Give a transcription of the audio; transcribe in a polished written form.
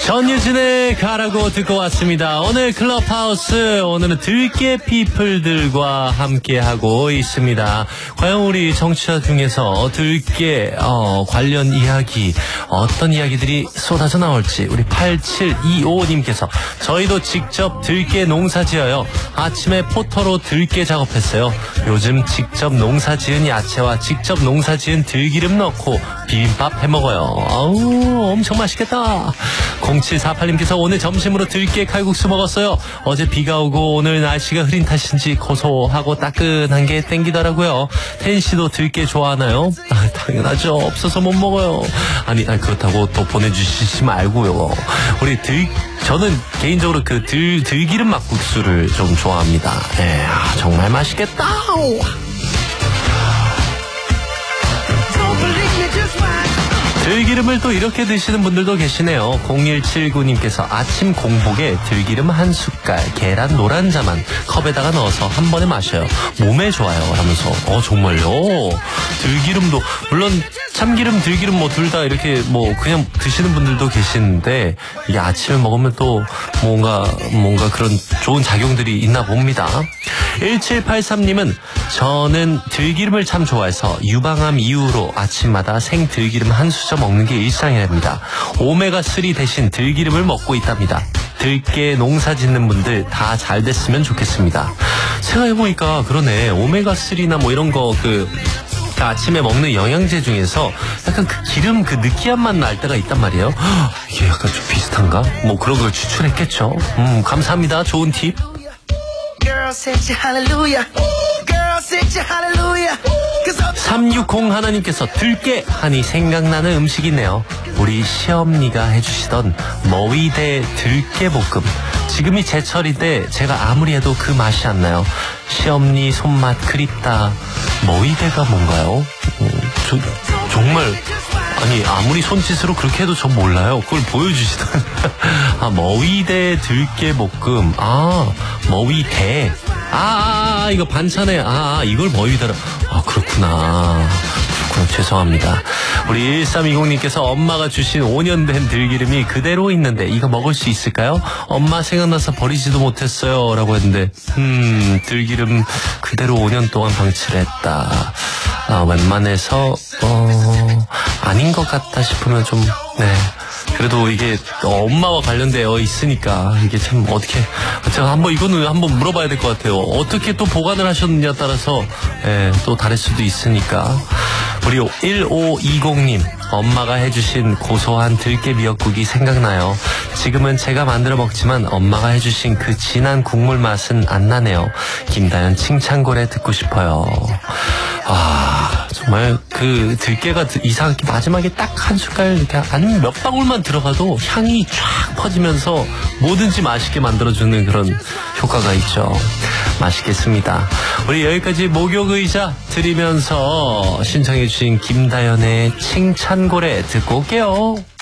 전유진의 가라고 듣고 왔습니다. 오늘 클럽하우스, 오늘은 들깨 피플들과 함께하고 있습니다. 과연 우리 청취자 중에서 들깨 관련 이야기, 어떤 이야기들이 쏟아져 나올지 우리 8725님께서 저희도 직접 들깨 농사 지어요. 아침에 포터로 들깨 작업했어요. 요즘 직접 농사 지은 야채와 직접 농사 지은 들기름 넣고 비빔밥 해먹어요. 아우, 엄청 맛있겠다. 0748님께서 오늘 점심으로 들깨 칼국수 먹었어요. 어제 비가 오고 오늘 날씨가 흐린 탓인지 고소하고 따끈한 게 땡기더라고요. 텐씨도 들깨 좋아하나요? 당연하죠. 없어서 못 먹어요. 아니 그렇다고 또 보내주시지 말고요. 저는 개인적으로 그 들기름 막국수를 좀 좋아합니다. 정말 맛있겠다. 들기름을 또 이렇게 드시는 분들도 계시네요. 0179님께서 아침 공복에 들기름 한 숟갈, 계란 노란자만 컵에다가 넣어서 한 번에 마셔요. 몸에 좋아요. 하면서 정말요? 들기름도 물론 참기름, 들기름 뭐 둘 다 이렇게 뭐 그냥 드시는 분들도 계시는데 이게 아침에 먹으면 또 뭔가 그런 좋은 작용들이 있나 봅니다. 1783님은 저는 들기름을 참 좋아해서 유방암 이후로 아침마다 생 들기름 한 수저 먹는 게 일상이랍니다. 오메가3 대신 들기름을 먹고 있답니다. 들깨 농사 짓는 분들 다 잘 됐으면 좋겠습니다. 생각해보니까 그러네. 오메가3나 뭐 이런 거 아침에 먹는 영양제 중에서 약간 그 기름 그 느끼한 맛 날 때가 있단 말이에요. 이게 약간 좀 비슷한가? 뭐 그런 걸 추출했겠죠. 감사합니다. 좋은 팁. 360 하나님께서 들깨 하니 생각나는 음식이 있네요. 우리 시어머니가 해주시던 머위대 들깨볶음. 지금이 제철인데 제가 아무리 해도 그 맛이 안 나요. 시어머니 손맛 그립다. 머위대가 뭔가요? 정말 아니 아무리 손짓으로 그렇게 해도 전 몰라요. 그걸 보여주시던 머위대 들깨볶음. 머위대. 이거 반찬에 이걸 머위대라. 그렇구나. 죄송합니다. 우리 1320님께서 엄마가 주신 5년 된 들기름이 그대로 있는데 이거 먹을 수 있을까요? 엄마 생각나서 버리지도 못했어요. 라고 했는데 들기름 그대로 5년 동안 방치를 했다. 웬만해서 아닌 것 같다 싶으면 좀 그래도 이게 엄마와 관련되어 있으니까 이게 참 어떻게 제가 이거는 한번 물어봐야 될 것 같아요. 어떻게 또 보관을 하셨느냐에 따라서 또 다를 수도 있으니까. 우리 1520님 엄마가 해주신 고소한 들깨 미역국이 생각나요. 지금은 제가 만들어 먹지만 엄마가 해주신 그 진한 국물 맛은 안 나네요. 김다연 칭찬고래 듣고 싶어요. 정말 그 들깨가 이상하게 마지막에 딱 한 숟갈 이렇게 아니면 몇 방울만 들어가도 향이 쫙 퍼지면서 뭐든지 맛있게 만들어주는 그런 효과가 있죠. 맛있겠습니다. 우리 여기까지 목욕의자 드리면서 신청해주신 김다연의 칭찬고래 듣고 올게요.